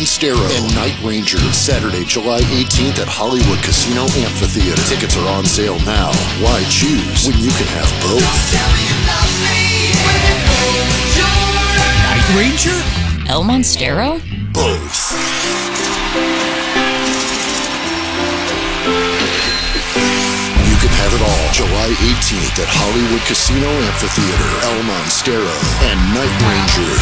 Monstero and Night Ranger. Saturday, July 18th at Hollywood Casino Amphitheater. Tickets are on sale now. Why choose when you can have both? Night Ranger? El Monstero? Both. You can have it all. July 18th at Hollywood Casino Amphitheater. El Monstero and Night Ranger.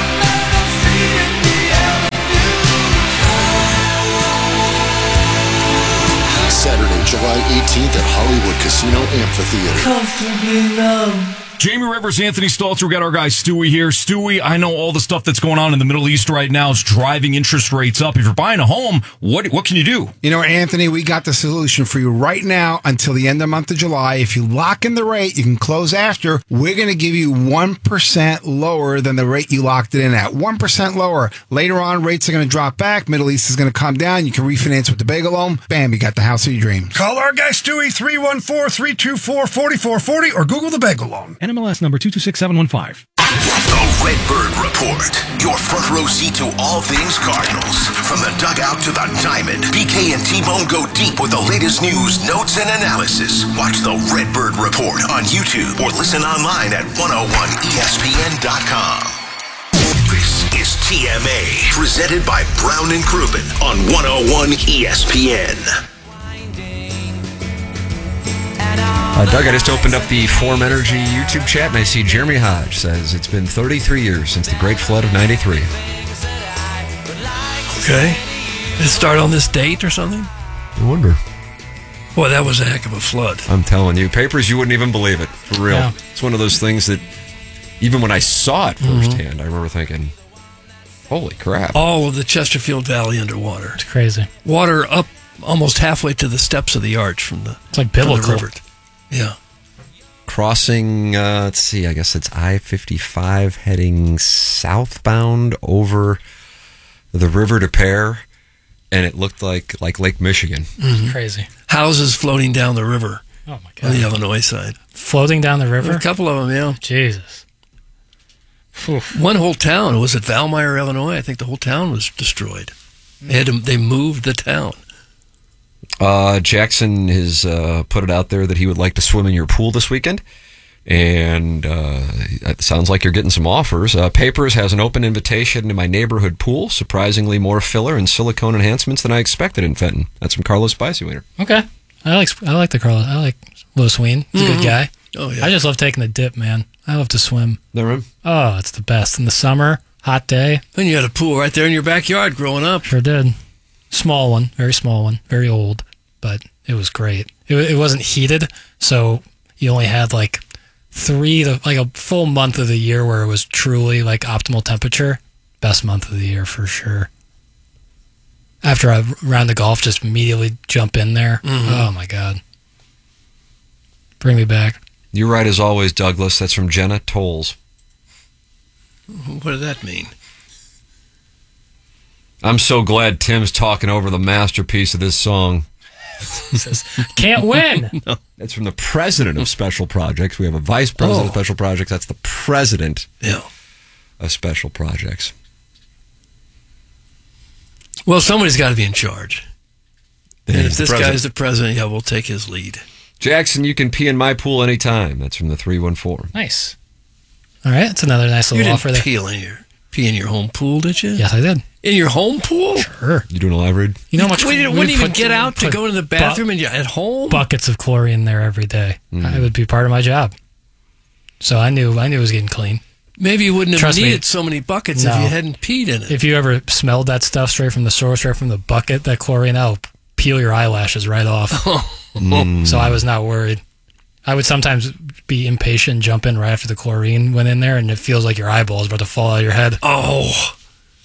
Saturday, July 18th at Hollywood Casino Amphitheater. Comfortably numb. Jamie Rivers, Anthony Stalter, we got our guy Stewie here. Stewie, I know all the stuff that's going on in the Middle East right now is driving interest rates up. If you're buying a home, what can you do? You know, Anthony, we got the solution for you right now until the end of the month of July. If you lock in the rate, you can close after. We're going to give you 1% lower than the rate you locked it in at. 1% lower. Later on, rates are going to drop back. Middle East is going to come down. You can refinance with the bagel loan. Bam, you got the house of your dreams. Call our guy Stewie, 314-324-4440, or Google the bagel loan. NMLS number 226715. The Redbird Report. Your front row seat to all things Cardinals. From the dugout to the diamond, BK and T-Bone go deep with the latest news, notes, and analysis. Watch the Redbird Report on YouTube or listen online at 101ESPN.com. This is TMA, presented by Brown and Crouppen on 101 ESPN. Doug, I just opened up the Form Energy YouTube chat and I see Jeremy Hodge says it's been 33 years since the Great Flood of 93. Okay. Did it start on this date or something? I wonder. Boy, that was a heck of a flood. I'm telling you, papers, you wouldn't even believe it. For real. Yeah. It's one of those things that even when I saw it firsthand, I remember thinking, holy crap. All of the Chesterfield Valley underwater. It's crazy. Water up almost halfway to the steps of the arch from the, it's like biblical. River. Yeah. Crossing, let's see, I guess it's I-55 heading southbound over the river to Pear, and it looked like Lake Michigan. Mm-hmm. Crazy. Houses floating down the river. Oh, my God. On the Illinois side. Floating down the river? A couple of them, yeah. Jesus. Oof. One whole town. Was it Valmeyer, Illinois? I think the whole town was destroyed. They moved the town. Jackson has put it out there that he would like to swim in your pool this weekend, and it sounds like you're getting some offers. Papers has an open invitation to my neighborhood pool. Surprisingly more filler and silicone enhancements than I expected in Fenton. That's from Carlos Spicywiener. Okay, I like the Carlos. I like Louis Wien. He's a good guy. Oh yeah. I just love taking the dip, man. I love to swim. Never. Oh, it's the best in the summer, hot day. And you had a pool right there in your backyard growing up. Sure did. Small one, very small one, very old, but it was great. It wasn't heated, so you only had like a full month of the year where it was truly like optimal temperature. Best month of the year for sure. After a round of golf, just immediately jump in there. Mm-hmm. Oh my God. Bring me back. You're right as always, Douglas. That's from Jenna Tolles. What does that mean? I'm so glad Tim's talking over the masterpiece of this song. He says, can't win. No. That's from the president of Special Projects. We have a vice president of Special Projects. That's the president of Special Projects. Well, somebody's got to be in charge. And if this president. guy's the president, we'll take his lead. Jackson, you can pee in my pool anytime. That's from the 314. Nice. All right, that's another nice little offer there. You didn't pee in your home pool, did you? Yes, I did. In your home pool? Sure. You doing a live read? You know how much we wouldn't even get out to go to the bathroom at home? Buckets of chlorine there every day. It would be part of my job. So I knew it was getting clean. Maybe you wouldn't have needed so many buckets if you hadn't peed in it. If you ever smelled that stuff straight from the source, right from the bucket, that chlorine, that'll peel your eyelashes right off. So I was not worried. I would sometimes be impatient, jump in right after the chlorine went in there, and it feels like your eyeball is about to fall out of your head. Oh.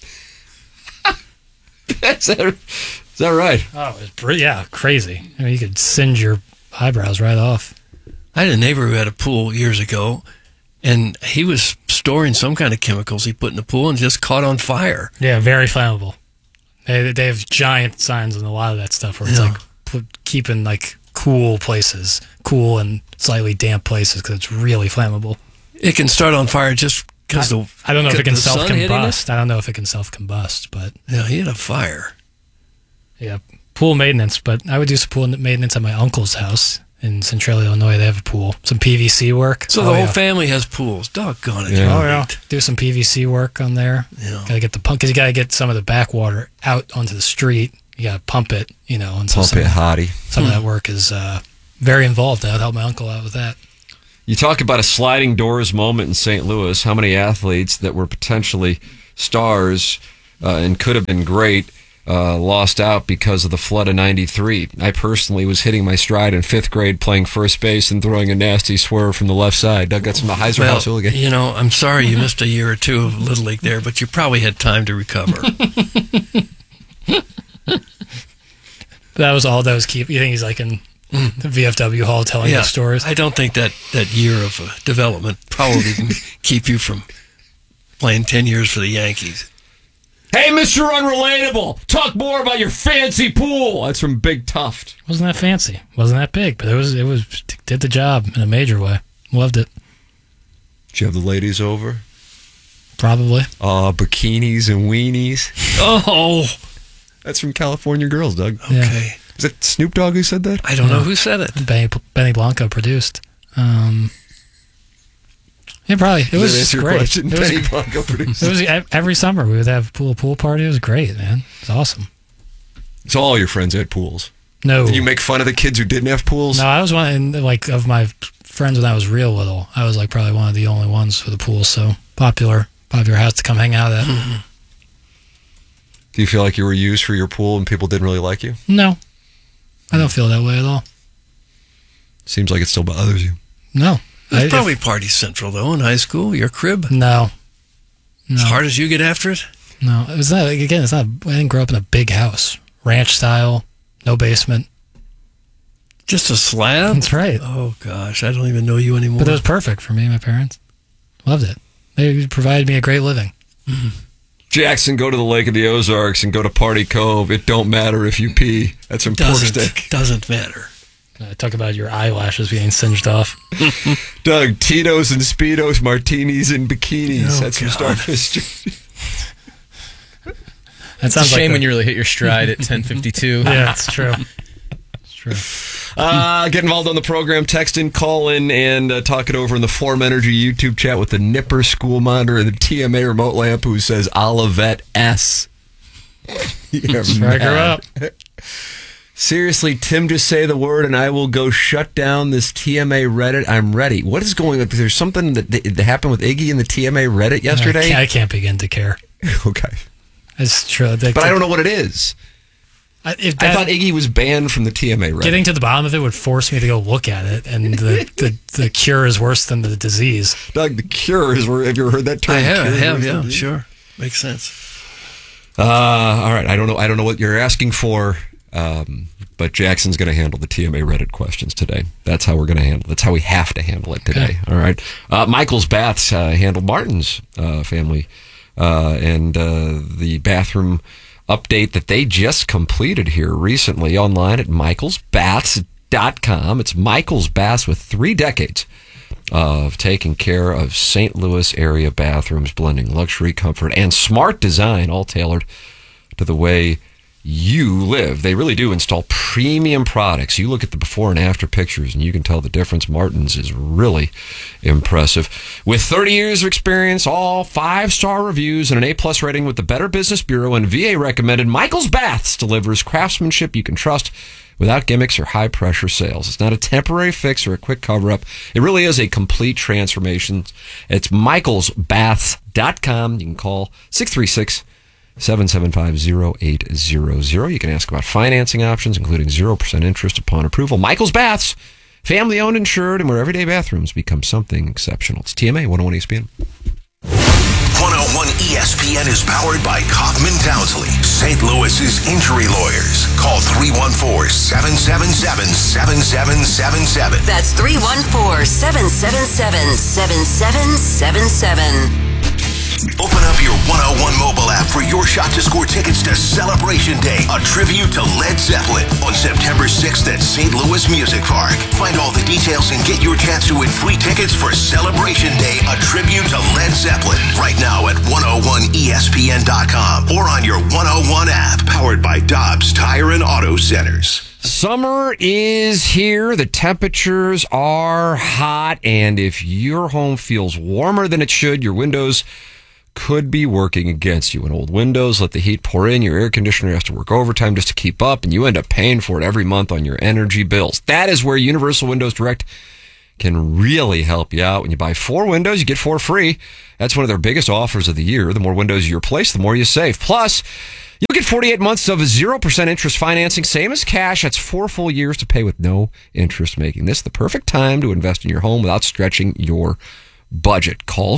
Is that right? Oh, it's crazy. I mean, you could singe your eyebrows right off. I had a neighbor who had a pool years ago, and he was storing some kind of chemicals he put in the pool and just caught on fire. Yeah, very flammable. They have giant signs on a lot of that stuff where it's like keeping like cool places, cool and slightly damp places because it's really flammable. It can start on fire just Because I don't know if it can the sun hitting it? self-combust. I don't know if it can self-combust, but Yeah, he had a fire. yeah, pool maintenance. But I would do some pool maintenance at my uncle's house in Centralia, Illinois. They have a pool, some PVC work. So the whole family has pools. Doggone it. Yeah. Oh yeah, do some PVC work on there. Yeah. Gotta get the pump because you gotta get some of the backwater out onto the street. You gotta pump it, and so Pump it, hottie. some of that work is very involved. I would help my uncle out with that. You talk about a sliding doors moment in St. Louis. How many athletes that were potentially stars and could have been great lost out because of the flood of '93. I personally was hitting my stride in 5th grade playing first base and throwing a nasty swerve from the left side. Doug got some Heiser House hooligan. I'm sorry you missed a year or two of Little League there, but you probably had time to recover. That was all that was keep. You think he's like in the VFW hall telling the stories? I don't think that year of development probably didn't keep you from playing 10 years for the Yankees. Hey, Mr. Unrelatable, talk more about your fancy pool. That's from Big Tuft. Wasn't that fancy? Wasn't that big? But it was did the job in a major way. Loved it. Did you have the ladies over? Probably. Bikinis and weenies. Oh, That's from California Girls, Doug. Yeah. okay. Is it Snoop Dogg who said that? I don't know who said it. Benny Blanco produced. Yeah, probably. It was Does that answer your great. question? It was, Benny Blanco produced. it was every summer we would have a pool party. It was great, man. It was awesome. So all your friends had pools. No, Did you make fun of the kids who didn't have pools? no, I was one of my friends when I was real little. I was like probably one of the only ones with a pool. So popular house to come hang out at. Do you feel like you were used for your pool and people didn't really like you? No, I don't feel that way at all. Seems like it still bothers you. No, It was probably Party Central, though, in high school. Your crib. no. As hard as you get after it. No, it was not. Again, it's not. I didn't grow up in a big house, ranch style, no basement. Just a slab? That's right. Oh, gosh. I don't even know you anymore. But it was perfect for me and my parents. Loved it. They provided me a great living. Jackson, go to the Lake of the Ozarks and go to Party Cove. It don't matter if you pee. That's from Pork Stick. Doesn't matter. Talk about your eyelashes being singed off. Doug, Tito's and Speedos, martinis and bikinis. Oh, That's from God. Starfish. That It's a sounds shame like when you really hit your stride at 10:52. Yeah, it's true. It's true. Get involved on the program. Text in, call in, and talk it over in the Form Energy YouTube chat with the Nipper School Monitor and the TMA remote lamp who says Olivet S. Strike her up. Seriously, Tim, just say the word and I will go shut down this TMA Reddit. I'm ready. What is going on? There's something that happened with Iggy in the TMA Reddit yesterday? I can't begin to care. Okay. It's true. But I don't know what it is. I thought Iggy was banned from the TMA Reddit. Getting to the bottom of it would force me to go look at it, and the cure is worse than the disease. Doug, the cure is where, have you ever heard that term? I have, Cure? yeah, sure. Makes sense. All right. I don't know what you're asking for, but Jackson's going to handle the TMA Reddit questions today. That's how we're going to handle it. That's how we have to handle it today. Okay. All right. Michael's Baths handled Martin's family and the bathroom update that they just completed here recently online at michaelsbaths.com. It's Michael's Baths with 3 decades of taking care of St. Louis area bathrooms, blending luxury, comfort, and smart design, all tailored to the way you live. They really do install premium products. You look at the before and after pictures and you can tell the difference. Martin's is really impressive. With 30 years of experience, all 5-star reviews, and an A+ rating with the Better Business Bureau and VA recommended, Michael's Baths delivers craftsmanship you can trust without gimmicks or high-pressure sales. It's not a temporary fix or a quick cover-up. It really is a complete transformation. It's michaelsbaths.com. You can call 636-775-0800. You can ask about financing options, including 0% interest upon approval. Michael's Baths, family-owned, insured, and where everyday bathrooms become something exceptional. It's TMA 101 ESPN. 101 ESPN is powered by Kaufman Townsley, St. Louis's injury lawyers. Call 314-777-7777. That's 314-777-7777. Open up your 101 mobile app for your shot to score tickets to Celebration Day, a tribute to Led Zeppelin on September 6th at St. Louis Music Park. Find all the details and get your chance to win free tickets for Celebration Day, a tribute to Led Zeppelin, right now at 101ESPN.com or on your 101 app, powered by Dobbs Tire and Auto Centers. Summer is here. The temperatures are hot. And if your home feels warmer than it should, your windows could be working against you. In old windows, let the heat pour in. Your air conditioner has to work overtime just to keep up, and you end up paying for it every month on your energy bills. That is where Universal Windows Direct can really help you out. When you buy 4 windows, you get 4 free. That's one of their biggest offers of the year. The more windows you replace, the more you save. Plus, you'll get 48 months of 0% interest financing, same as cash. That's 4 full years to pay with no interest, making this the perfect time to invest in your home without stretching your budget. Call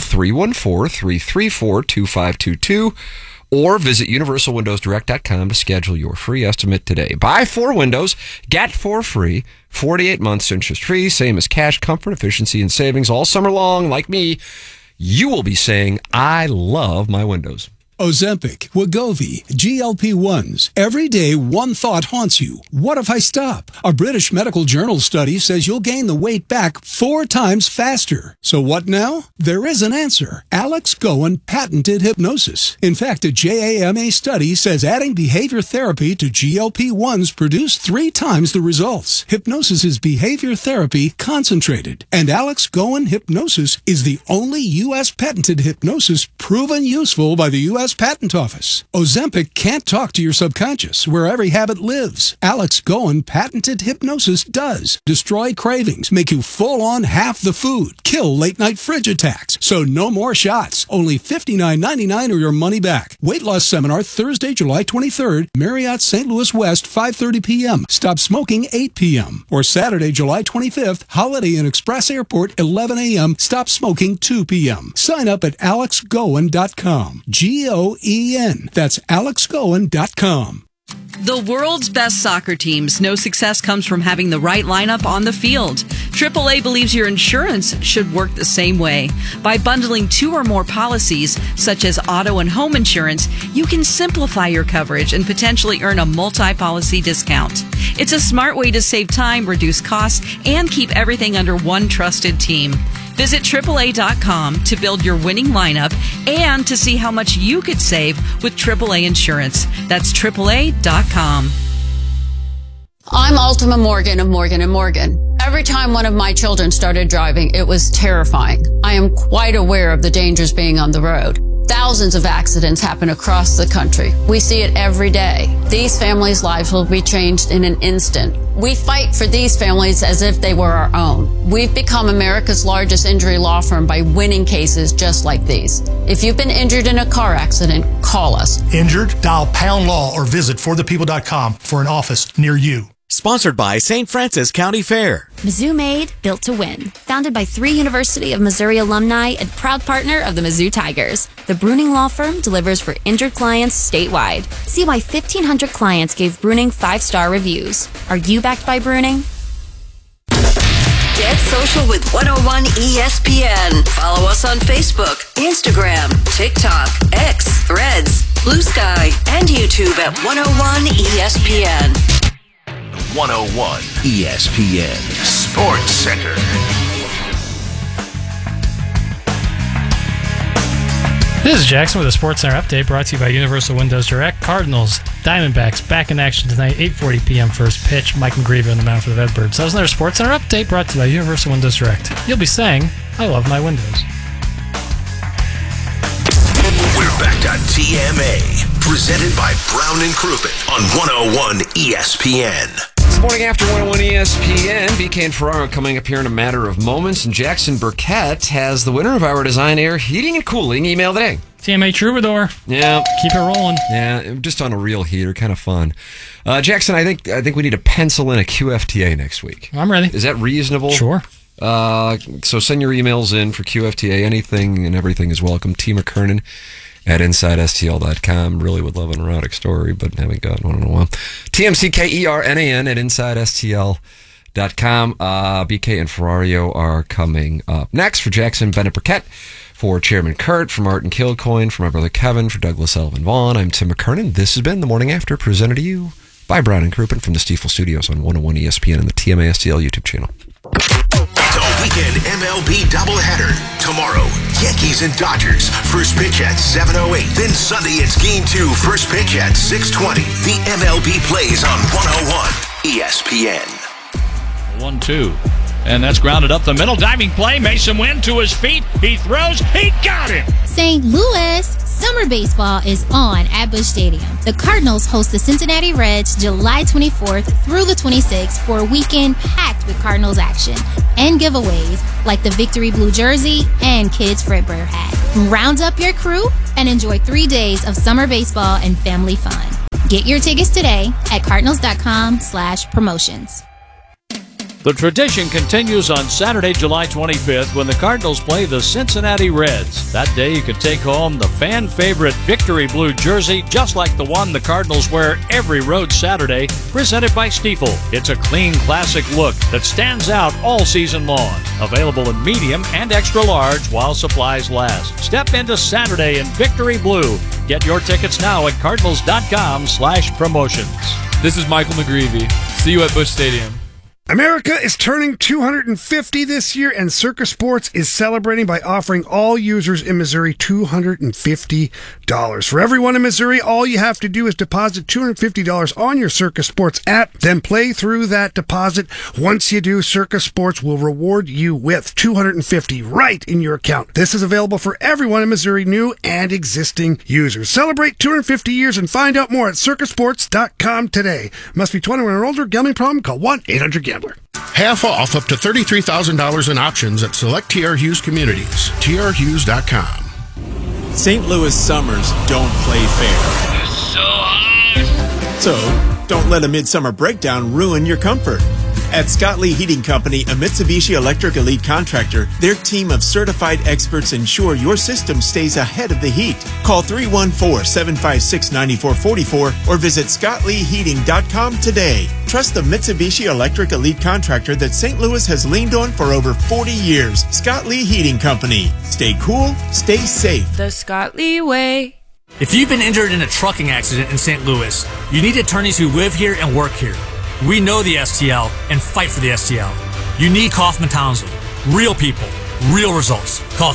314-334-2522 or visit universalwindowsdirect.com to schedule your free estimate today. Buy 4 windows, get 4 free, 48 months interest-free, same as cash, comfort, efficiency, and savings all summer long. Like me, you will be saying, I love my windows. Ozempic, Wegovy, GLP-1s. Every day, one thought haunts you. What if I stop? A British medical journal study says you'll gain the weight back 4 times faster. So what now? There is an answer. Alex Goen patented hypnosis. In fact, a JAMA study says adding behavior therapy to GLP-1s produced 3 times the results. Hypnosis is behavior therapy concentrated. And Alex Goen hypnosis is the only U.S. patented hypnosis proven useful by the U.S. Patent Office. Ozempic can't talk to your subconscious, where every habit lives. Alex Goen patented hypnosis does. Destroy cravings, make you full on half the food, kill late night fridge attacks. So no more shots. Only $59.99 or your money back. Weight loss seminar Thursday, July 23rd, Marriott St. Louis West, 5:30 p.m. Stop smoking 8 p.m. Or Saturday, July 25th, Holiday Inn Express Airport, 11 a.m. Stop smoking 2 p.m. Sign up at alexgoen.com. GOEN. That's alexgoen.com. The world's best soccer teams know success comes from having the right lineup on the field. AAA believes your insurance should work the same way. By bundling 2 or more policies, such as auto and home insurance, you can simplify your coverage and potentially earn a multi-policy discount. It's a smart way to save time, reduce costs, and keep everything under one trusted team. Visit AAA.com to build your winning lineup and to see how much you could save with AAA Insurance. That's AAA.com. I'm Altima Morgan of Morgan & Morgan. Every time one of my children started driving, it was terrifying. I am quite aware of the dangers being on the road. Thousands of accidents happen across the country. We see it every day. These families' lives will be changed in an instant. We fight for these families as if they were our own. We've become America's largest injury law firm by winning cases just like these. If you've been injured in a car accident, call us. Injured? Dial Pound Law or visit forthepeople.com for an office near you. Sponsored by St. Francis County Fair. Mizzou Made, built to win. Founded by 3 University of Missouri alumni and proud partner of the Mizzou Tigers. The Bruning Law Firm delivers for injured clients statewide. See why 1,500 clients gave Bruning 5-star reviews. Are you backed by Bruning? Get social with 101 ESPN. Follow us on Facebook, Instagram, TikTok, X, Threads, Blue Sky, and YouTube at 101 ESPN. 101 ESPN Sports Center. This is Jackson with a Sports Center update brought to you by Universal Windows Direct. Cardinals, Diamondbacks back in action tonight, 8:40 p.m. first pitch. Mike McGreevy on the mound for the Redbirds. That was another Sports Center update brought to you by Universal Windows Direct. You'll be saying, I love my windows. We're back to TMA, presented by Brown and Crouppen on 101 ESPN. It's the morning after 101 ESPN. BK and Ferraro coming up here in a matter of moments. And Jackson Burkett has the winner of our Design Air Heating and Cooling email of the day. TMA Troubadour. Yeah. Keep it rolling. Yeah, just on a real heater. Kind of fun. Jackson, I think we need to pencil in a QFTA next week. I'm ready. Is that reasonable? Sure. So send your emails in for QFTA. Anything and everything is welcome. T. McKernan at InsideSTL.com. Really would love an erotic story, but haven't gotten one in a while. TMCKERNAN at InsideSTL.com. CartnellsNews.com. BK and Ferrario are coming up next. For Jackson Bennett Burkett, for Chairman Kurt, for Martin Kilcoyne, for my brother Kevin, for Douglas Elvin Vaughn, I'm Tim McKernan. This has been The Morning After, presented to you by Brown and Crouppen from the Stiefel Studios on 101 ESPN and the TMASTL YouTube channel. The weekend MLB doubleheader. Tomorrow, Yankees and Dodgers. First pitch at 7:08. Then Sunday, it's Game 2. First pitch at 6:20. The MLB plays on 101 ESPN. 1-2. And that's grounded up the middle. Diving play. Mason Wynn to his feet. He throws. He got him. St. Louis, summer baseball is on at Busch Stadium. The Cardinals host the Cincinnati Reds July 24th through the 26th for a weekend packed with Cardinals action and giveaways like the Victory Blue jersey and Kids Fredbear hat. Round up your crew and enjoy 3 days of summer baseball and family fun. Get your tickets today at cardinals.com/promotions. The tradition continues on Saturday, July 25th, when the Cardinals play the Cincinnati Reds. That day, you can take home the fan favorite Victory Blue jersey, just like the one the Cardinals wear every road Saturday, presented by Stiefel. It's a clean, classic look that stands out all season long. Available in medium and extra large while supplies last. Step into Saturday in Victory Blue. Get your tickets now at cardinals.com/promotions. This is Michael McGreevy. See you at Busch Stadium. America is turning 250 this year, and Circus Sports is celebrating by offering all users in Missouri $250. For everyone in Missouri, all you have to do is deposit $250 on your Circus Sports app, then play through that deposit. Once you do, Circus Sports will reward you with $250 right in your account. This is available for everyone in Missouri, new and existing users. Celebrate 250 years and find out more at circusports.com today. Must be 21 or older. Gambling problem? Call 1-800-GAMBLER. Half off up to $33,000 in options at select TR Hughes communities. TRHughes.com. St. Louis summers don't play fair. So, don't let a midsummer breakdown ruin your comfort. At Scott Lee Heating Company, a Mitsubishi Electric Elite contractor, their team of certified experts ensure your system stays ahead of the heat. Call 314-756-9444 or visit ScottLeeHeating.com today. Trust the Mitsubishi Electric Elite contractor that St. Louis has leaned on for over 40 years. Scott Lee Heating Company. Stay cool, stay safe. The Scott Lee way. If you've been injured in a trucking accident in St. Louis, you need attorneys who live here and work here. We know the STL and fight for the STL. You need Kaufman Townsend. Real people, real results. Call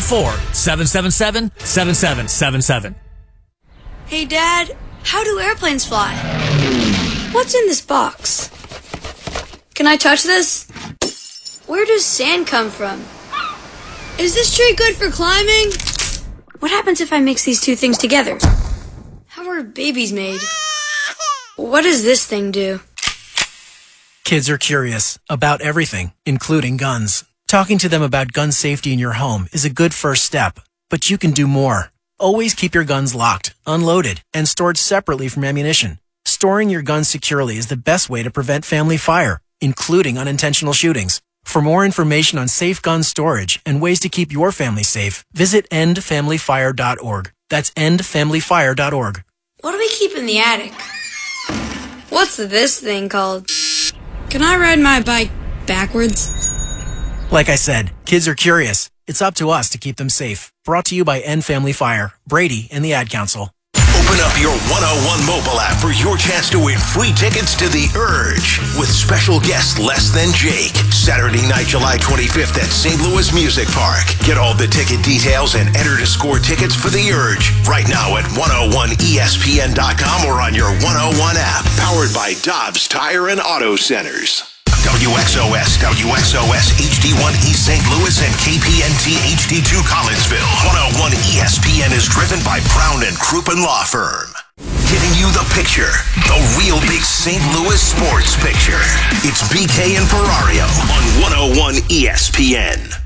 314-777-7777. Hey, Dad, how do airplanes fly? What's in this box? Can I touch this? Where does sand come from? Is this tree good for climbing? What happens if I mix these two things together? How are babies made? What does this thing do? Kids are curious about everything, including guns. Talking to them about gun safety in your home is a good first step, but you can do more. Always keep your guns locked, unloaded, and stored separately from ammunition. Storing your guns securely is the best way to prevent family fire, including unintentional shootings. For more information on safe gun storage and ways to keep your family safe, visit endfamilyfire.org. That's endfamilyfire.org. What do we keep in the attic? What's this thing called? Can I ride my bike backwards? Like I said, kids are curious. It's up to us to keep them safe. Brought to you by End Family Fire, Brady, and the Ad Council. Open up your 101 mobile app for your chance to win free tickets to The Urge with special guest Less Than Jake. Saturday night, July 25th at St. Louis Music Park. Get all the ticket details and enter to score tickets for The Urge right now at 101ESPN.com or on your 101 app. Powered by Dobbs Tire and Auto Centers. WXOS, WXOS HD1 East St. Louis, and KPNT HD2 Collinsville. 101 ESPN is driven by Brown and Crouppen Law Firm. Giving you the picture, the real big St. Louis sports picture. It's BK and Ferrario on 101 ESPN.